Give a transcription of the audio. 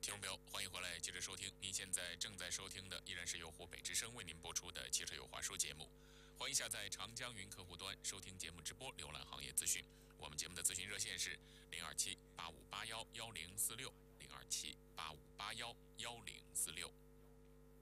听众朋友，欢迎回来，接着收听。您现在正在收听的依然是由湖北之声为您播出的《汽车有话说》节目。欢迎下载长江云客户端收听节目直播，浏览行业资讯。我们节目的咨询热线是02785811046，02785811046。